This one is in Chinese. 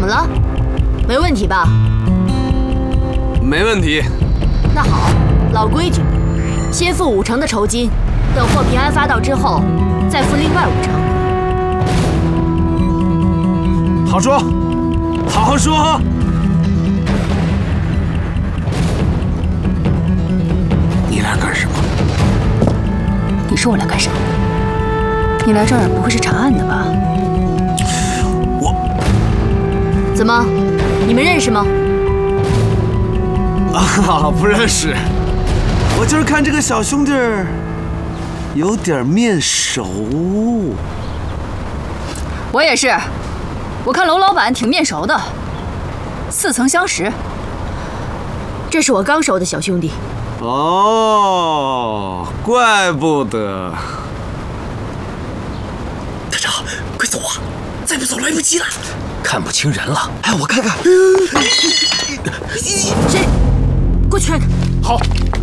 么了？没问题吧？ 没问题。 那好，老规矩，先付5成的酬金，等货平安发到之后，再付另外5成。 好说，好好说。你来干什么？ 你说我来干啥？你来这儿不会是查案的吧？ 怎么？你们认识吗？ 啊，不认识。我就是看这个小兄弟有点面熟。 我也是，我看楼老板挺面熟的，似曾相识。 这是我刚收的小兄弟。 哦，怪不得。 队长，快走啊！再不走来不及了。 看不清人了。 哎，我看看。 谁？过去看看。 好。